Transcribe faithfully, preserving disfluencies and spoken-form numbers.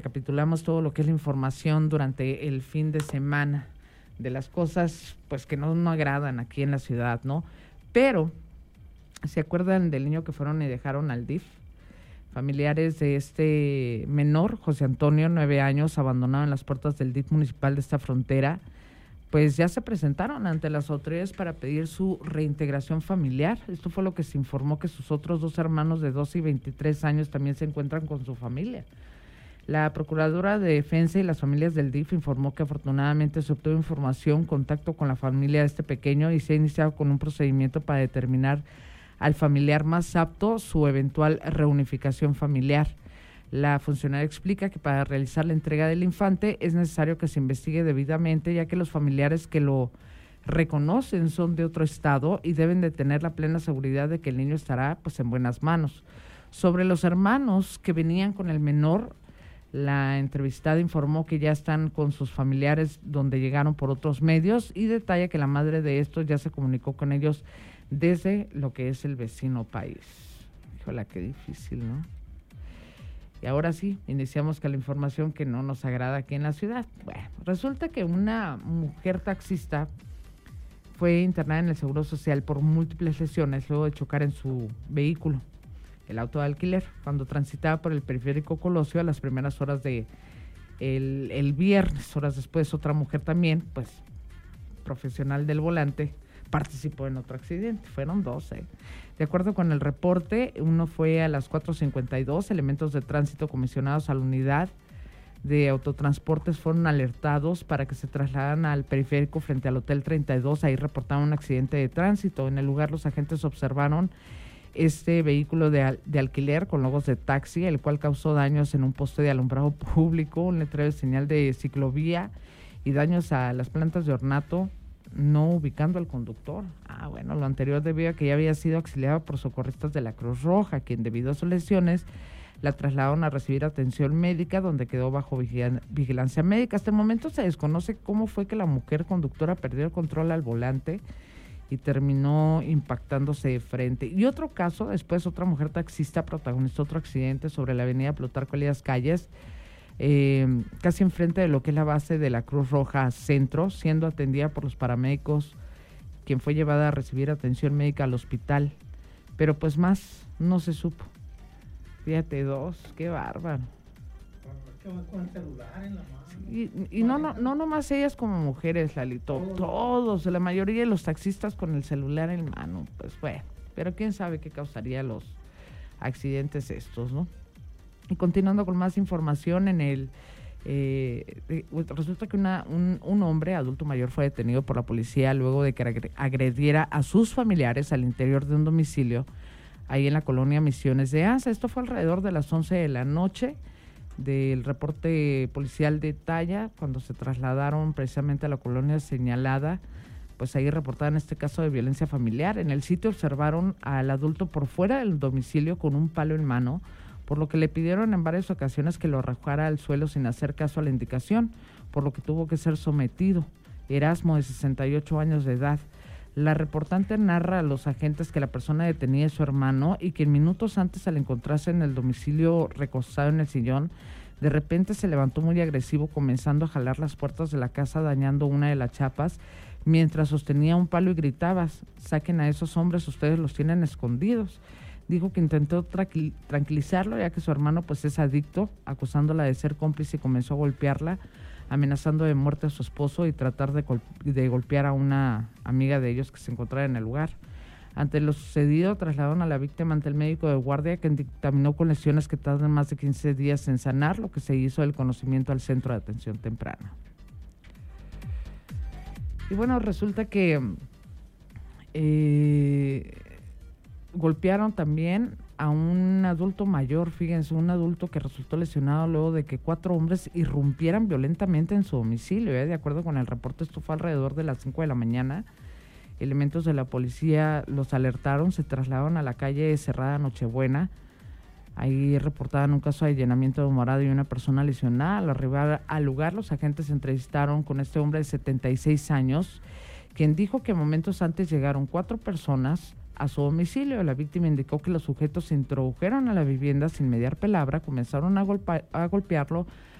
Recapitulamos todo lo que es la información durante el fin de semana de las cosas pues que no, no agradan aquí en la ciudad, ¿no? Pero, ¿se acuerdan del niño que fueron y dejaron al D I F? Familiares de este menor, José Antonio, nueve años, abandonado en las puertas del D I F municipal de esta frontera, pues ya se presentaron ante las autoridades para pedir su reintegración familiar. Esto fue lo que se informó, que sus otros dos hermanos de doce y veintitrés años también se encuentran con su familia. La Procuradora de Defensa y las familias del D I F informó que afortunadamente se obtuvo información, contacto con la familia de este pequeño y se ha iniciado con un procedimiento para determinar al familiar más apto su eventual reunificación familiar. La funcionaria explica que para realizar la entrega del infante es necesario que se investigue debidamente, ya que los familiares que lo reconocen son de otro estado y deben de tener la plena seguridad de que el niño estará pues en buenas manos. Sobre los hermanos que venían con el menor, la entrevistada informó que ya están con sus familiares donde llegaron por otros medios y detalla que la madre de estos ya se comunicó con ellos desde lo que es el vecino país. Híjole, qué difícil, ¿no? Y ahora sí, iniciamos con la información que no nos agrada aquí en la ciudad. Bueno, resulta que una mujer taxista fue internada en el Seguro Social por múltiples lesiones luego de chocar en su vehículo, el auto de alquiler, cuando transitaba por el periférico Colosio a las primeras horas de el, el viernes. Horas después, otra mujer también, pues, profesional del volante, participó en otro accidente. Fueron dos, ¿eh? De acuerdo con el reporte, uno fue a las cuatro cincuenta y dos, elementos de tránsito comisionados a la unidad de autotransportes fueron alertados para que se trasladaran al periférico frente al Hotel treinta y dos. Ahí reportaron un accidente de tránsito. En el lugar los agentes observaron este vehículo de, al, de alquiler con logos de taxi, el cual causó daños en un poste de alumbrado público, un letrero de señal de ciclovía y daños a las plantas de ornato, no ubicando al conductor. Ah, bueno, lo anterior debido a que ya había sido auxiliado por socorristas de la Cruz Roja, quien debido a sus lesiones la trasladaron a recibir atención médica, donde quedó bajo vigilan- vigilancia médica. Hasta el momento se desconoce cómo fue que la mujer conductora perdió el control al volante y terminó impactándose de frente. Y otro caso, después otra mujer taxista protagonizó otro accidente sobre la avenida Plutarco Elías Calles, Eh, casi enfrente de lo que es la base de la Cruz Roja Centro, siendo atendida por los paramédicos, quien fue llevada a recibir atención médica al hospital, pero pues más no se supo. Fíjate, dos, qué bárbaro. Con el celular en la mano. Y, y no, no, no nomás ellas como mujeres, Lalito, todos, la mayoría de los taxistas con el celular en mano, pues bueno, pero quién sabe qué causaría los accidentes estos, ¿no? Y continuando con más información, en el eh, eh, resulta que una, un, un hombre adulto mayor fue detenido por la policía luego de que agrediera a sus familiares al interior de un domicilio ahí en la colonia Misiones de Asa. Esto fue alrededor de las once de la noche. Del reporte policial detalla cuando se trasladaron precisamente a la colonia señalada, pues ahí reportaban este caso de violencia familiar. En el sitio observaron al adulto por fuera del domicilio con un palo en mano, por lo que le pidieron en varias ocasiones que lo arrojara al suelo sin hacer caso a la indicación, por lo que tuvo que ser sometido. Erasmo, de sesenta y ocho años de edad. La reportante narra a los agentes que la persona detenida es su hermano y que minutos antes, al encontrarse en el domicilio recostado en el sillón, de repente se levantó muy agresivo, comenzando a jalar las puertas de la casa, dañando una de las chapas, mientras sostenía un palo y gritaba: saquen a esos hombres, ustedes los tienen escondidos. Dijo que intentó tranquil- tranquilizarlo, ya que su hermano pues es adicto, acusándola de ser cómplice, y comenzó a golpearla, amenazando de muerte a su esposo y tratar de, gol- de golpear a una amiga de ellos que se encontraba en el lugar. Ante lo sucedido, trasladaron a la víctima ante el médico de guardia, que dictaminó con lesiones que tardan más de quince días en sanar, lo que se hizo el conocimiento al centro de atención temprana. Y bueno, resulta que eh, golpearon también a un adulto mayor, fíjense, un adulto que resultó lesionado luego de que cuatro hombres irrumpieran violentamente en su domicilio, ¿eh? De acuerdo con el reporte, esto fue alrededor de las cinco de la mañana. Elementos de la policía los alertaron, se trasladaron a la calle Cerrada Nochebuena. Ahí reportaban un caso de allanamiento de morada y una persona lesionada. Al arribar al lugar, los agentes se entrevistaron con este hombre de setenta y seis años, quien dijo que momentos antes llegaron cuatro personas a su domicilio. La víctima indicó que los sujetos se introdujeron a la vivienda sin mediar palabra, comenzaron a, golpe- a golpearlo,